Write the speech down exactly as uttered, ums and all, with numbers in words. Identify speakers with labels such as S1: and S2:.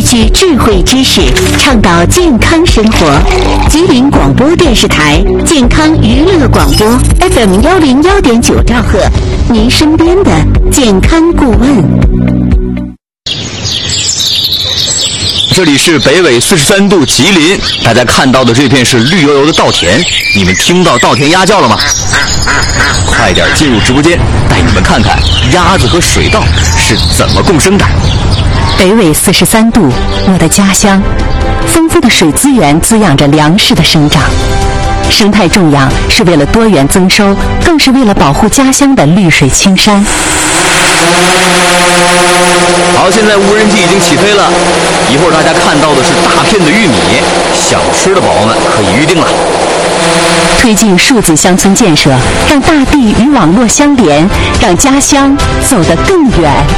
S1: 取智慧知识，倡导健康生活。吉林广播电视台健康娱乐广播 F M 幺零幺点九兆赫，您身边的健康顾问。
S2: 这里是北纬四十三度吉林，大家看到的这片是绿油油的稻田，你们听到稻田鸭叫了吗？快点进入直播间，带你们看看鸭子和水稻是怎么共生的。
S1: 北纬四十三度，我的家乡，丰富的水资源滋养着粮食的生长。生态种养是为了多元增收，更是为了保护家乡的绿水青山。
S2: 好，现在无人机已经起飞了，一会儿大家看到的是大片的玉米，想吃的宝宝们可以预定了。
S1: 推进数字乡村建设，让大地与网络相连，让家乡走得更远。